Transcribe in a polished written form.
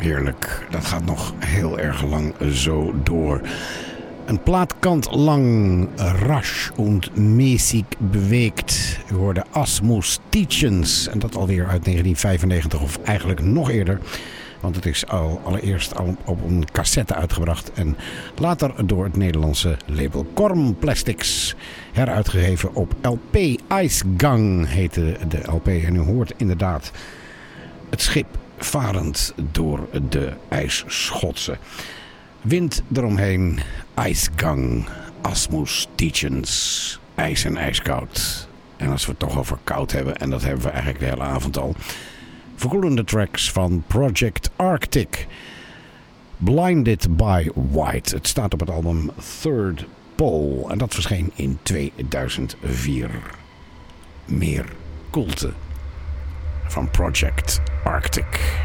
Heerlijk. Dat gaat nog heel erg lang zo door. Een plaatkant lang, rasch und mäßig bewegt. U hoorde Asmus Tietjens. En dat alweer uit 1995 of eigenlijk nog eerder. Want het is allereerst al op een cassette uitgebracht. En later door het Nederlandse label Korm Plastics. Heruitgegeven op LP. Ijsgang heette de LP. En u hoort inderdaad het schip varend door de ijsschotsen. Wind eromheen, ijsgang, Asmus Tietjens, ijs en ijskoud. En als we het toch over koud hebben, en dat hebben we eigenlijk de hele avond al. Verkoelende tracks van Project Arctic. Blinded by White. Het staat op het album Third Pole. En dat verscheen in 2004. Meer koelte van Project Arctic.